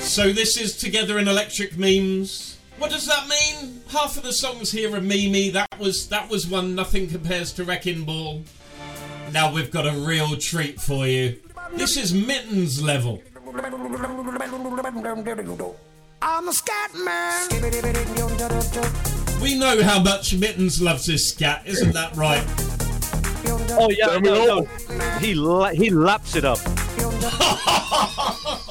So this is Together in Electric Memes. What does that mean? Half of the songs here are memey. That was one Nothing Compares to Wrecking Ball. Now we've got a real treat for you. This is Mittens level. I'm a scat man. We know how much Mittens loves his scat, isn't that right? Oh yeah, no. He laps it up.